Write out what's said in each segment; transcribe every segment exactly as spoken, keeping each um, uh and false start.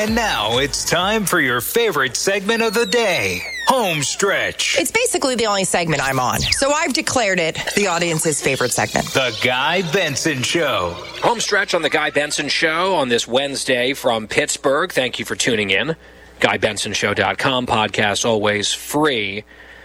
And now it's time for your favorite segment of the day, Home Stretch. It's basically the only segment I'm on, so I've declared it the audience's favorite segment. The Guy Benson Show. Home Stretch on The Guy Benson Show on this Wednesday from Pittsburgh. Thank you for tuning in. guy benson show dot com, podcast always free.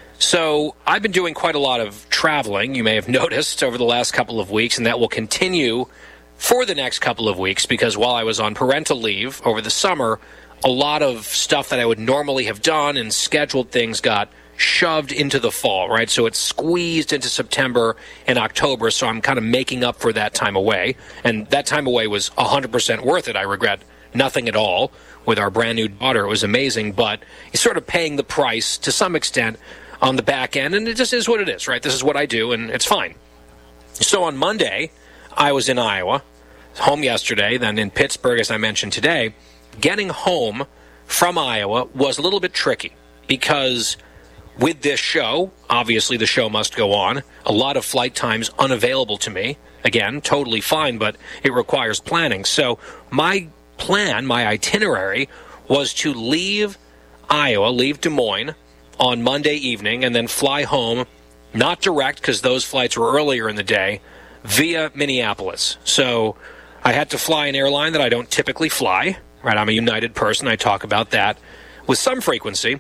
So I've been doing quite a lot of traveling, you may have noticed, over the last couple of weeks, and that will continue for the next couple of weeks because while I was on parental leave over the summer, a lot of stuff that I would normally have done and scheduled things got shoved into the fall, right? So it's squeezed into September and October, so I'm kind of making up for that time away. And that time away was one hundred percent worth it. I regret nothing at all. With our brand new daughter, it was amazing, but it's sort of paying the price to some extent on the back end, and it just is what it is, right? This is what I do, and it's fine. So on Monday, I was in Iowa, home yesterday, then in Pittsburgh, as I mentioned today. Getting home from Iowa was a little bit tricky because with this show, obviously the show must go on, a lot of flight times unavailable to me. Again, totally fine, but it requires planning. So my plan, my itinerary, was to leave Iowa, leave Des Moines on Monday evening and then fly home, not direct because those flights were earlier in the day, via Minneapolis. So I had to fly an airline that I don't typically fly, right? I'm a United person. I talk about that with some frequency.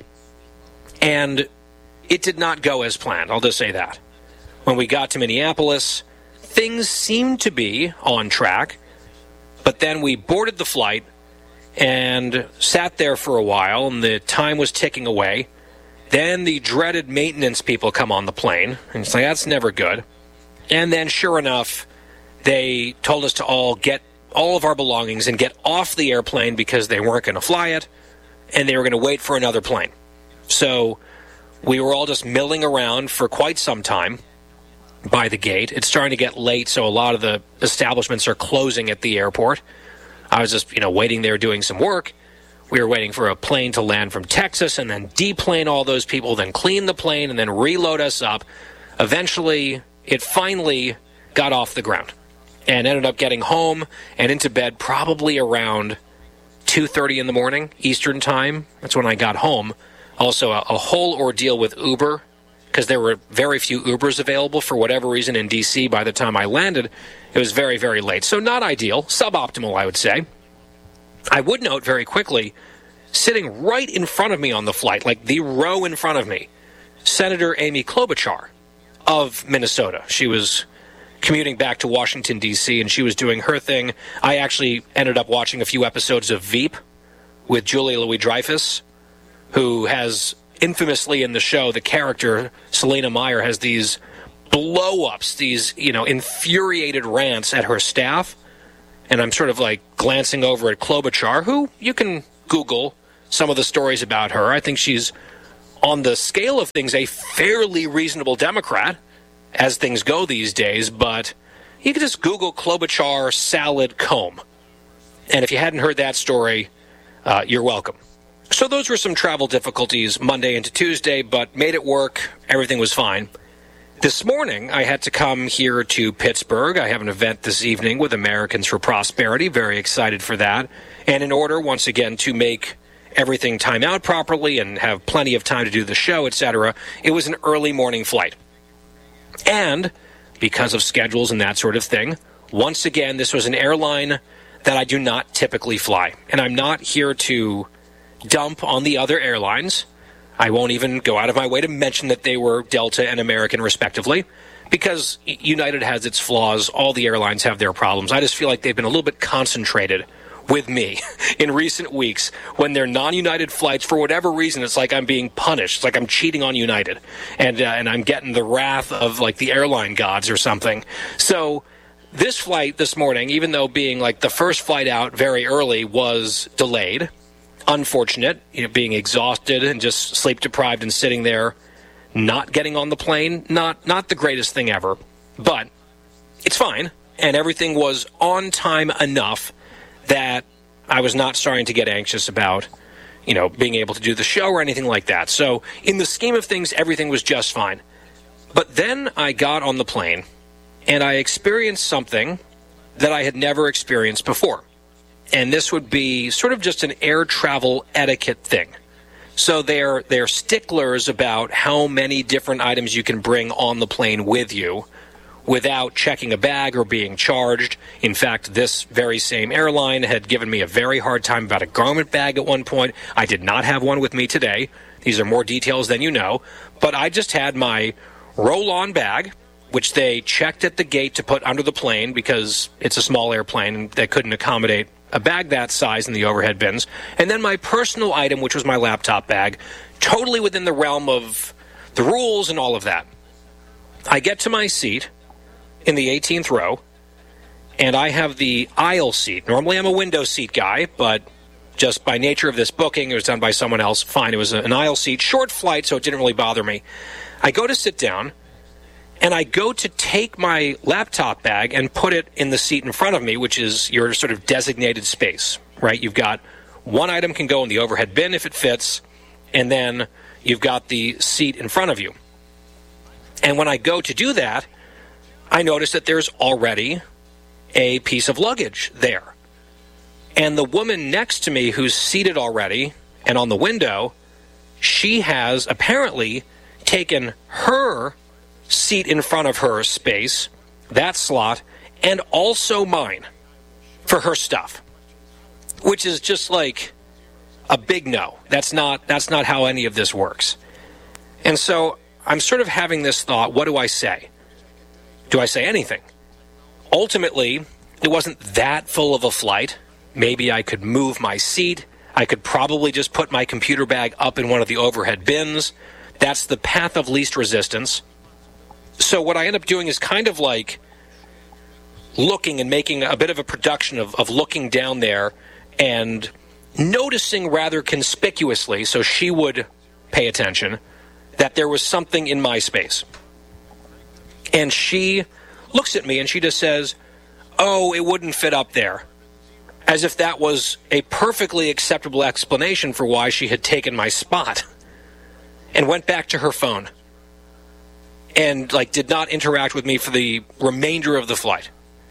And it did not go as planned. I'll just say that. When we got to Minneapolis, things seemed to be on track. But then we boarded the flight and sat there for a while, and the time was ticking away. Then the dreaded maintenance people come on the plane, and it's like, that's never good. And then, sure enough, they told us to all get all of our belongings and get off the airplane because they weren't going to fly it, and they were going to wait for another plane. So we were all just milling around for quite some time by the gate. It's starting to get late, so a lot of the establishments are closing at the airport. I was just, you know, waiting there doing some work. We were waiting for a plane to land from Texas and then deplane all those people, then clean the plane, and then reload us up. Eventually, it finally got off the ground and ended up getting home and into bed probably around two thirty in the morning, Eastern time. That's when I got home. Also, a, a whole ordeal with Uber, because there were very few Ubers available for whatever reason in D C by the time I landed. It was very, very late. So not ideal, suboptimal, I would say. I would note very quickly, sitting right in front of me on the flight, like the row in front of me, Senator Amy Klobuchar of Minnesota. She was commuting back to Washington, D C, and she was doing her thing. I actually ended up watching a few episodes of Veep with Julia Louis-Dreyfus, who has infamously in the show, the character, Selena Meyer, has these blow-ups, these, you know, infuriated rants at her staff. And I'm sort of like glancing over at Klobuchar, who you can Google some of the stories about her. I think she's, on the scale of things, a fairly reasonable Democrat, as things go these days. But you can just Google Klobuchar salad comb. And if you hadn't heard that story, uh, you're welcome. So those were some travel difficulties Monday into Tuesday, but made it work. Everything was fine. This morning, I had to come here to Pittsburgh. I have an event this evening with Americans for Prosperity. Very excited for that. And in order, once again, to make everything time out properly and have plenty of time to do the show, et cetera, it was an early morning flight. And because of schedules and that sort of thing, once again, this was an airline that I do not typically fly. And I'm not here to dump on the other airlines. I won't even go out of my way to mention that they were Delta and American, respectively, because United has its flaws. All the airlines have their problems. I just feel like they've been a little bit concentrated with me in recent weeks when they're non-United flights. For whatever reason, it's like I'm being punished. It's like I'm cheating on United, and uh, and I'm getting the wrath of, like, the airline gods or something. So this flight this morning, even though being, like, the first flight out very early, was delayed. Unfortunate, you know, being exhausted and just sleep deprived and sitting there, not getting on the plane, not not the greatest thing ever, but it's fine. And everything was on time enough that I was not starting to get anxious about, you know, being able to do the show or anything like that. So in the scheme of things, everything was just fine. But then I got on the plane and I experienced something that I had never experienced before. and this would be sort of just an air travel etiquette thing. So they're they're sticklers about how many different items you can bring on the plane with you without checking a bag or being charged. In fact, this very same airline had given me a very hard time about a garment bag at one point. I did not have one with me today. These are more details than you know. But I just had my roll-on bag, which they checked at the gate to put under the plane because it's a small airplane and they couldn't accommodate a bag that size in the overhead bins. And then my personal item, which was my laptop bag, totally within the realm of the rules and all of that. I get to my seat in the eighteenth row, and I have the aisle seat. Normally I'm a window seat guy, but just by nature of this booking, it was done by someone else. Fine, it was an aisle seat. Short flight, so it didn't really bother me. I go to sit down, and I go to take my laptop bag and put it in the seat in front of me, which is your sort of designated space, right? You've got one item can go in the overhead bin if it fits, and then you've got the seat in front of you. And when I go to do that, I notice that there's already a piece of luggage there. And the woman next to me who's seated already and on the window, she has apparently taken her seat in front of her space, that slot, and also mine for her stuff, which is just like a big no. That's not that's not how any of this works. And so I'm sort of having this thought, what do I say? Do I say anything? Ultimately, it wasn't that full of a flight. Maybe I could move my seat. I could probably just put my computer bag up in one of the overhead bins. That's the path of least resistance. So what I end up doing is kind of like looking and making a bit of a production of, of looking down there and noticing rather conspicuously, so she would pay attention, that there was something in my space. And she looks at me and she just says, "Oh, it wouldn't fit up there." As if that was a perfectly acceptable explanation for why she had taken my spot. And went back to her phone. And, like, did not interact with me for the remainder of the flight.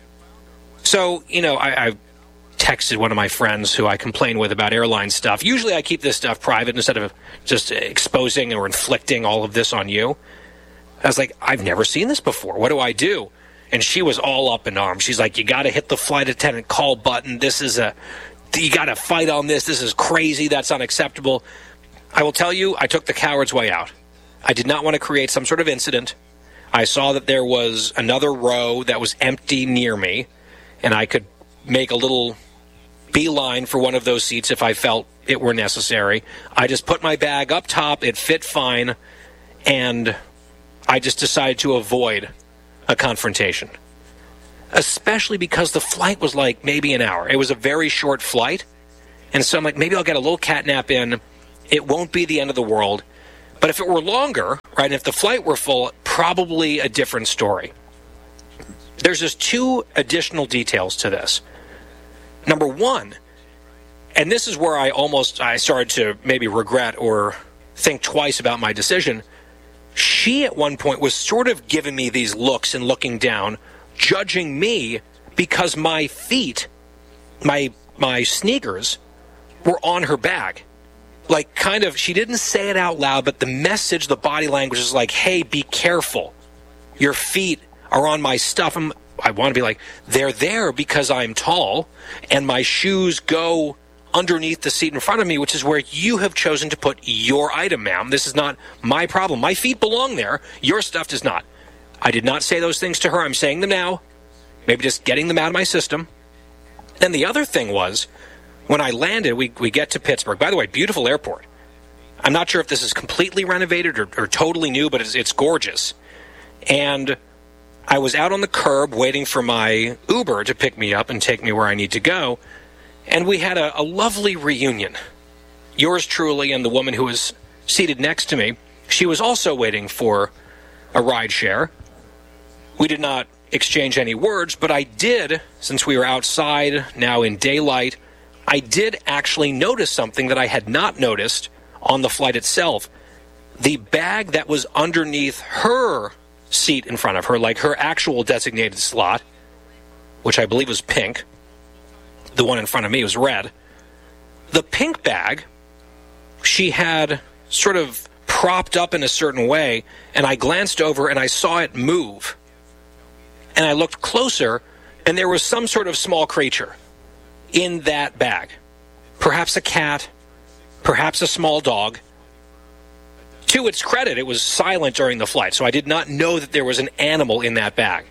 So, you know, I, I texted one of my friends who I complain with about airline stuff. Usually I keep this stuff private instead of just exposing or inflicting all of this on you. I was like, I've never seen this before. What do I do? And she was all up in arms. She's like, you got to hit the flight attendant call button. This is a, you got to fight on this. This is crazy. That's unacceptable. I will tell you, I took the coward's way out. I did not want to create some sort of incident. I saw that there was another row that was empty near me, and I could make a little beeline for one of those seats if I felt it were necessary. I just put my bag up top. It fit fine, and I just decided to avoid a confrontation, especially because the flight was like maybe an hour. It was a very short flight, and so I'm like, maybe I'll get a little catnap in. It won't be the end of the world. But if it were longer, right, and if the flight were full, probably a different story. There's just two additional details to this. Number one, and this is where I almost, I started to maybe regret or think twice about my decision. She at one point was sort of giving me these looks and looking down, judging me because my feet, my my sneakers, were on her bag. Like, kind of, she didn't say it out loud, but the message, the body language is like, hey, be careful. Your feet are on my stuff. I'm, I want to be like, they're there because I'm tall, and my shoes go underneath the seat in front of me, which is where you have chosen to put your item, ma'am. This is not my problem. My feet belong there. Your stuff does not. I did not say those things to her. I'm saying them now. Maybe just getting them out of my system. And the other thing was, when I landed, we, we get to Pittsburgh. By the way, beautiful airport. I'm not sure if this is completely renovated or, or totally new, but it's, it's gorgeous. And I was out on the curb waiting for my Uber to pick me up and take me where I need to go. And we had a, a lovely reunion. Yours truly and the woman who was seated next to me, she was also waiting for a ride share. We did not exchange any words, but I did, since we were outside, now in daylight, I did actually notice something that I had not noticed on the flight itself. The bag that was underneath her seat in front of her, like her actual designated slot, which I believe was pink, The one in front of me was red. The pink bag, she had sort of propped up in a certain way, and I glanced over and I saw it move. And I looked closer, and there was some sort of small creature in that bag. Perhaps a cat, perhaps a small dog. To its credit, it was silent during the flight, so I did not know that there was an animal in that bag.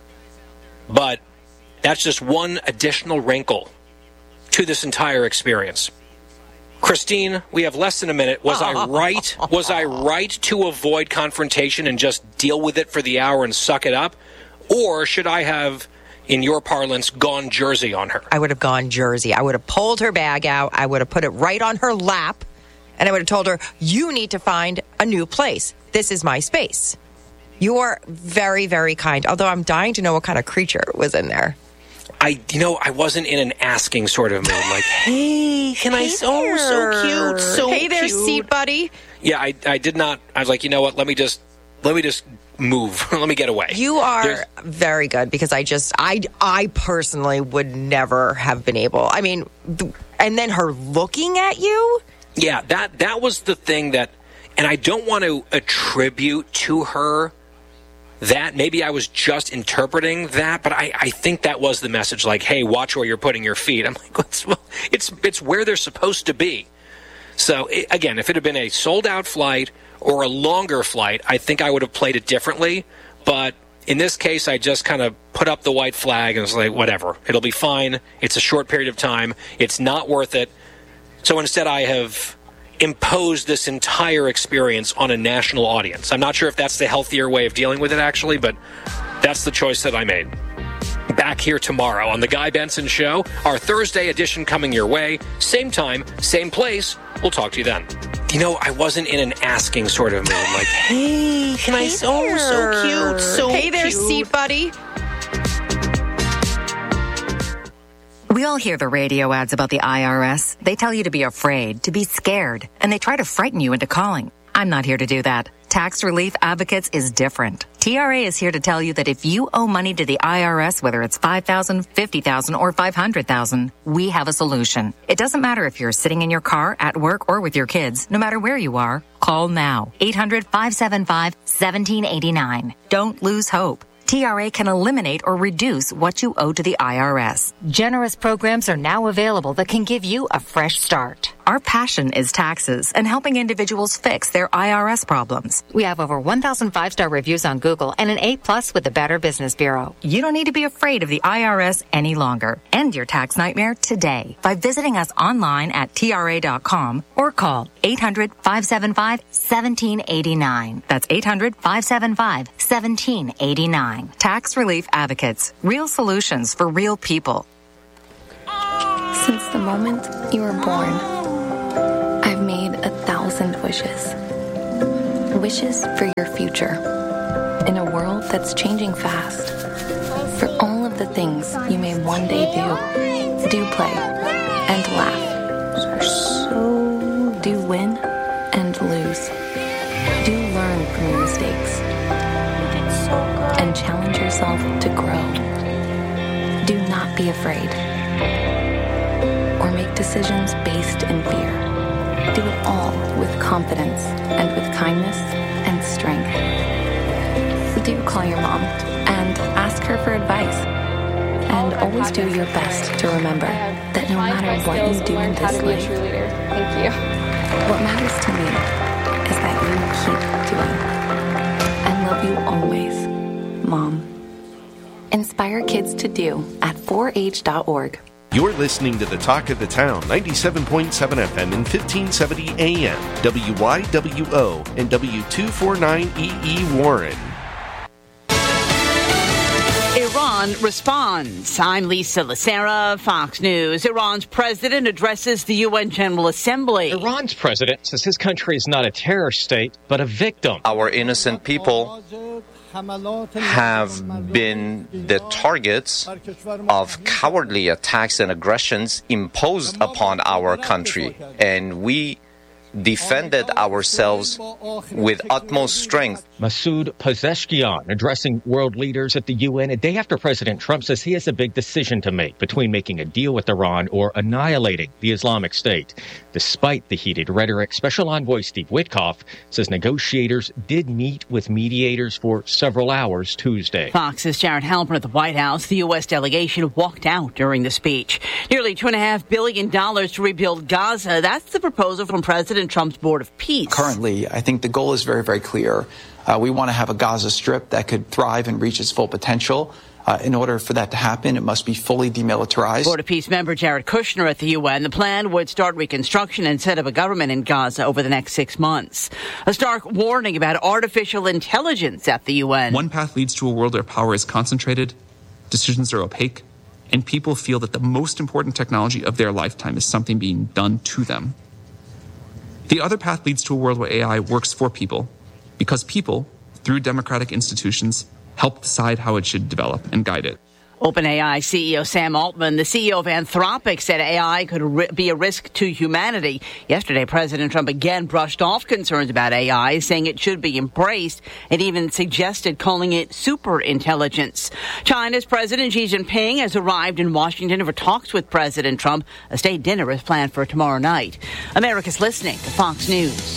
But that's just one additional wrinkle to this entire experience. Christine, we have less than a minute. Was I right? Was I right to avoid confrontation and just deal with it for the hour and suck it up? Or should I have, in your parlance, gone Jersey on her? I would have gone Jersey. I would have pulled her bag out. I would have put it right on her lap. And I would have told her, you need to find a new place. This is my space. You are very, very kind. Although I'm dying to know what kind of creature was in there. I, you know, I wasn't in an asking sort of mood. Like, hey, can I? Oh, so cute, so Hey there, cute. seat buddy. Yeah, I, I did not. I was like, you know what? Let me just, let me just move. Let me get away. You are There's, very good because I just, I, I personally would never have been able. I mean, th- and then her looking at you. Yeah, that that was the thing that, and I don't want to attribute to her that. Maybe I was just interpreting that, but I, I think that was the message. Like, hey, watch where you're putting your feet. I'm like, it's it's, it's where they're supposed to be. So it, again, if it had been a sold out flight or a longer flight, I think I would have played it differently. But in this case, I just kind of put up the white flag and was like, whatever, it'll be fine. It's a short period of time. It's not worth it. So instead, I have imposed this entire experience on a national audience. I'm not sure if that's the healthier way of dealing with it, actually, but that's the choice that I made. Back here tomorrow on The Guy Benson Show, our Thursday edition coming your way. Same time, same place. We'll talk to you then. You know, I wasn't in an asking sort of mood. Like, hey, can I? Oh, so cute, so Hey there, cute. seat buddy. We all hear the radio ads about the I R S. They tell you to be afraid, to be scared, and they try to frighten you into calling. I'm not here to do that. Tax Relief Advocates is different. T R A is here to tell you that if you owe money to the I R S, whether it's five thousand dollars, fifty thousand dollars, or five hundred thousand dollars, we have a solution. It doesn't matter if you're sitting in your car, at work, or with your kids. No matter where you are, call now. eight hundred, five seven five, one seven eight nine. Don't lose hope. T R A can eliminate or reduce what you owe to the I R S. Generous programs are now available that can give you a fresh start. Our passion is taxes and helping individuals fix their I R S problems. We have over one thousand five-star reviews on Google and an A plus with the Better Business Bureau. You don't need to be afraid of the I R S any longer. End your tax nightmare today by visiting us online at T R A dot com or call eight hundred, five seven five, one seven eight nine. That's eight hundred, five seven five, one seven eight nine. Tax Relief Advocates. Real solutions for real people. Since the moment you were born, I've made a thousand wishes. Wishes for your future. In a world that's changing fast. For all of the things you may one day do. Do play and laugh. So do win and lose. Do learn from your mistakes. And challenge yourself to grow. Do not be afraid. Or make decisions based in fear. Do it all with confidence and with kindness and strength. Do call your mom and ask her for advice. And always do your best to remember that no matter what you do in this life, Thank you. what matters to me is that you keep doing. And love you always, Mom. Inspire kids to do at four H dot org. You're listening to the Talk of the Town, ninety-seven point seven F M and fifteen seventy A M, W Y W O and W two forty-nine E E Warren. Iran responds. I'm Lisa Lacera, Fox News. Iran's president addresses the U N General Assembly. Iran's president says his country is not a terror state, but a victim. Our innocent people have been the targets of cowardly attacks and aggressions imposed upon our country, and we defended ourselves with utmost strength. Masoud Pezeshkian addressing world leaders at the U N a day after President Trump says he has a big decision to make between making a deal with Iran or annihilating the Islamic State. Despite the heated rhetoric, Special Envoy Steve Witkoff says negotiators did meet with mediators for several hours Tuesday. Fox's Jared Halpern at the White House. The U S delegation walked out during the speech. Nearly two and a half billion dollars to rebuild Gaza. That's the proposal from President Trump's Board of Peace. Currently, I think the goal is very, very clear. Uh, we want to have a Gaza Strip that could thrive and reach its full potential. Uh, in order for that to happen, it must be fully demilitarized. Board of Peace member Jared Kushner at the U N. The plan would start reconstruction and set up a government in Gaza over the next six months. A stark warning about artificial intelligence at the U N. One path leads to a world where power is concentrated, decisions are opaque, and people feel that the most important technology of their lifetime is something being done to them. The other path leads to a world where A I works for people, because people, through democratic institutions, help decide how it should develop and guide it. OpenAI C E O Sam Altman, the C E O of Anthropic, said A I could ri- be a risk to humanity. Yesterday, President Trump again brushed off concerns about A I, saying it should be embraced, and even suggested calling it superintelligence. China's President Xi Jinping has arrived in Washington for talks with President Trump. A state dinner is planned for tomorrow night. America's listening to Fox News.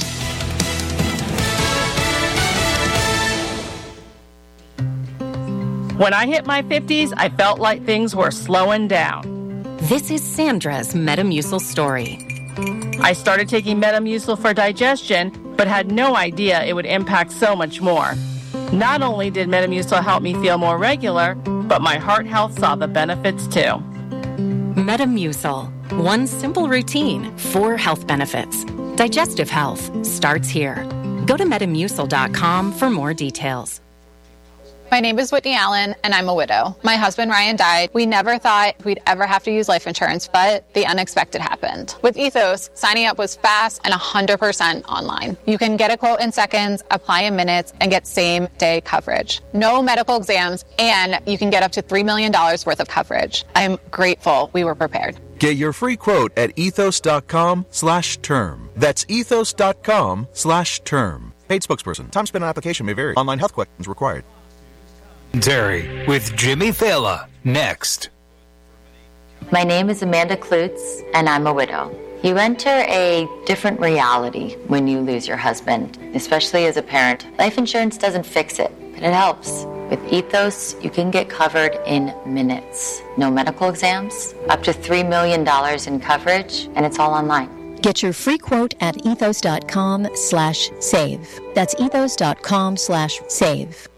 When I hit my fifties, I felt like things were slowing down. This is Sandra's Metamucil story. I started taking Metamucil for digestion, but had no idea it would impact so much more. Not only did Metamucil help me feel more regular, but my heart health saw the benefits too. Metamucil. One simple routine, four health benefits. Digestive health starts here. Go to metamucil dot com for more details. My name is Whitney Allen, and I'm a widow. My husband, Ryan, died. We never thought we'd ever have to use life insurance, but the unexpected happened. With Ethos, signing up was fast and one hundred percent online. You can get a quote in seconds, apply in minutes, and get same-day coverage. No medical exams, and you can get up to three million dollars worth of coverage. I'm grateful we were prepared. Get your free quote at ethos dot com slash term. That's ethos dot com slash term. Paid spokesperson. Time spent on application may vary. Online health questions required. Terry with Jimmy Fallon next. My name is Amanda Klutz, and I'm a widow. You enter a different reality when you lose your husband, especially as a parent. Life insurance doesn't fix it, but it helps. With Ethos, you can get covered in minutes. No medical exams, up to three million dollars in coverage, and it's all online. Get your free quote at ethos dot com slash save. That's ethos dot com slash save.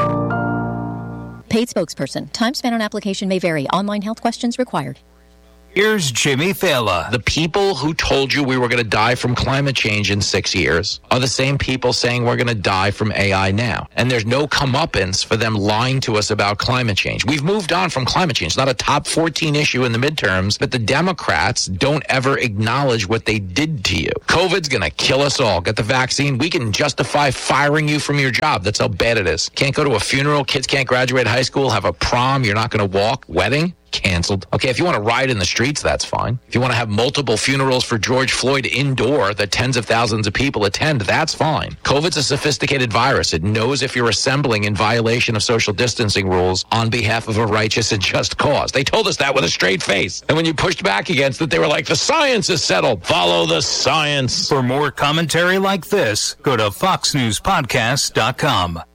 Paid spokesperson. Time spent on application may vary. Online health questions required. Here's Jimmy Fallon. The people who told you we were going to die from climate change in six years are the same people saying we're going to die from A I now. And there's no comeuppance for them lying to us about climate change. We've moved on from climate change. It's not a top fourteen issue in the midterms, but the Democrats don't ever acknowledge what they did to you. COVID's going to kill us all. Get the vaccine. We can justify firing you from your job. That's how bad it is. Can't go to a funeral. Kids can't graduate high school, have a prom. You're not going to walk. Wedding? Canceled. Okay, if you want to riot in the streets, that's fine. If you want to have multiple funerals for George Floyd indoor that tens of thousands of people attend, that's fine. COVID's a sophisticated virus. It knows if you're assembling in violation of social distancing rules on behalf of a righteous and just cause. They told us that with a straight face. And when you pushed back against it, they were like, the science is settled. Follow the science. For more commentary like this, go to fox news podcast dot com.